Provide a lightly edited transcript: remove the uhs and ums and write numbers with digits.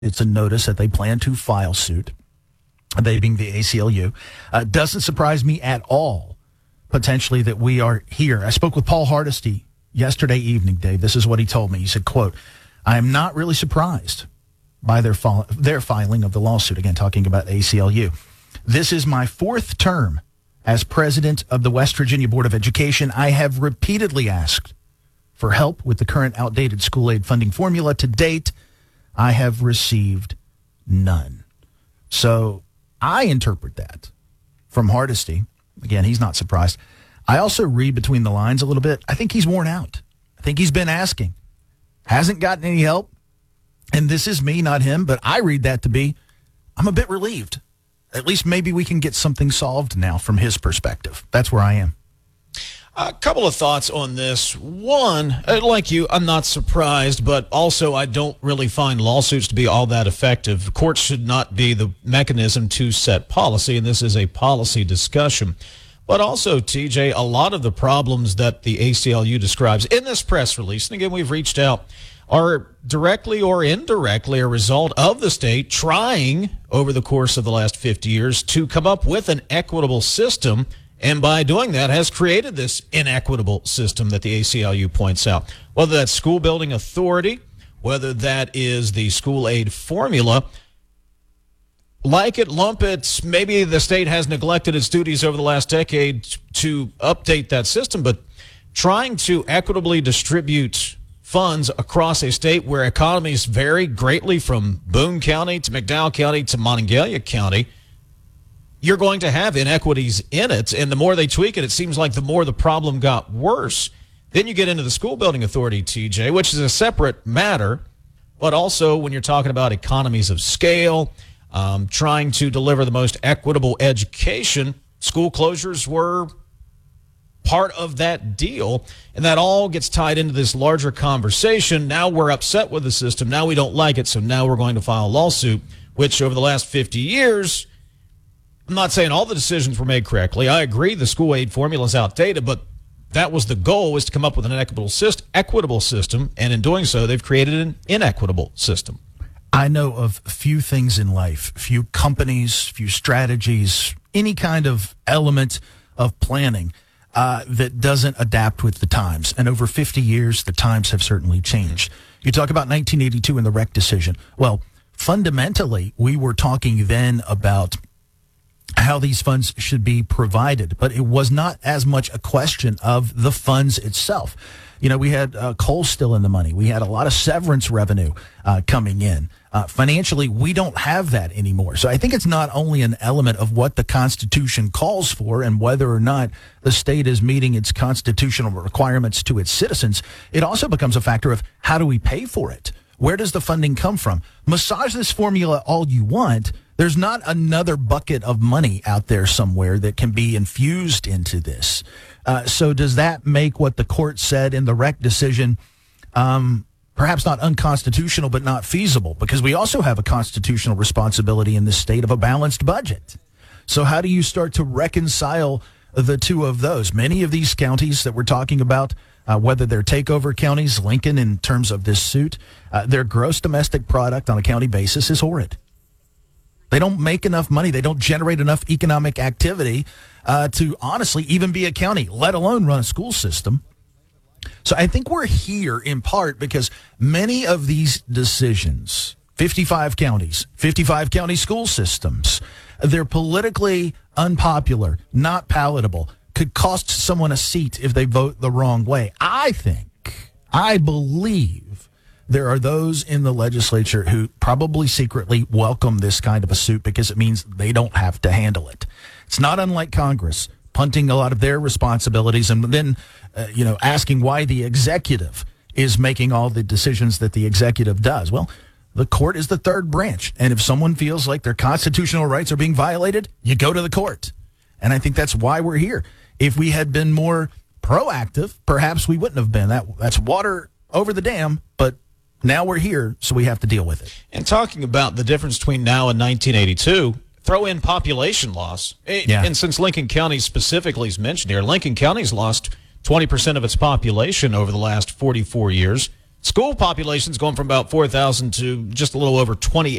It's a notice that they plan to file suit, they being the ACLU. Doesn't surprise me at all, potentially, that we are here. I spoke with Paul Hardesty yesterday evening, Dave. This is what he told me. He said, quote, I am not really surprised by their filing of the lawsuit. Again, talking about ACLU. This is my fourth term as president of the West Virginia Board of Education. I have repeatedly asked for help with the current outdated school aid funding formula. To date, I have received none. So I interpret that from Hardesty. Again, he's not surprised. I also read between the lines a little bit. I think he's worn out. I think he's been asking. Hasn't gotten any help. And this is me, not him, but I read that to be, I'm a bit relieved. At least maybe we can get something solved now from his perspective. That's where I am. A couple of thoughts on this. One, like you, I'm not surprised, but also I don't really find lawsuits to be all that effective. Courts should not be the mechanism to set policy, and this is a policy discussion. But also, TJ, a lot of the problems that the ACLU describes in this press release, and again, we've reached out, are directly or indirectly a result of the state trying over the course of the last 50 years to come up with an equitable system, and by doing that has created this inequitable system that the ACLU points out. Whether that's school building authority, whether that is the school aid formula, like it, lump it, maybe the state has neglected its duties over the last decade to update that system, but trying to equitably distribute funds across a state where economies vary greatly from Boone County to McDowell County to Monongalia County, you're going to have inequities in it. And the more they tweak it, it seems like the more the problem got worse. Then you get into the school building authority, TJ, which is a separate matter. But also when you're talking about economies of scale, trying to deliver the most equitable education, school closures were part of that deal, and that all gets tied into this larger conversation. Now we're upset with the system. Now we don't like it, so now we're going to file a lawsuit, which over the last 50 years, I'm not saying all the decisions were made correctly. I agree the school aid formula is outdated, but that was the goal, was to come up with an equitable system, and in doing so, they've created an inequitable system. I know of few things in life, few companies, few strategies, any kind of element of planning that doesn't adapt with the times. And over 50 years, the times have certainly changed. You talk about 1982 and the REC decision. Well, fundamentally, we were talking then about how these funds should be provided, but it was not as much a question of the funds itself. You know, we had coal still in the money. We had a lot of severance revenue coming in. Financially, we don't have that anymore. So I think it's not only an element of what the Constitution calls for and whether or not the state is meeting its constitutional requirements to its citizens. It also becomes a factor of how do we pay for it? Where does the funding come from? Massage this formula all you want. There's not another bucket of money out there somewhere that can be infused into this. So does that make what the court said in the REC decision perhaps not unconstitutional, but not feasible? Because we also have a constitutional responsibility in this state of a balanced budget. So how do you start to reconcile the two of those? Many of these counties that we're talking about, whether they're takeover counties, Lincoln in terms of this suit, their gross domestic product on a county basis is horrid. They don't make enough money. They don't generate enough economic activity to honestly even be a county, let alone run a school system. So I think we're here in part because many of these decisions, 55 counties, 55 county school systems, they're politically unpopular, not palatable, could cost someone a seat if they vote the wrong way. I believe there are those in the legislature who probably secretly welcome this kind of a suit because it means they don't have to handle it. It's not unlike Congress punting a lot of their responsibilities and then, asking why the executive is making all the decisions that the executive does. Well, the court is the third branch. And if someone feels like their constitutional rights are being violated, you go to the court. And I think that's why we're here. If we had been more proactive, perhaps we wouldn't have been. That's water over the dam, but now we're here, so we have to deal with it. And talking about the difference between now and 1982, throw in population loss. Yeah. And since Lincoln County specifically is mentioned here, Lincoln County's lost 20% of its population over the last 44 years. School population's going from about 4,000 to just a little over 28.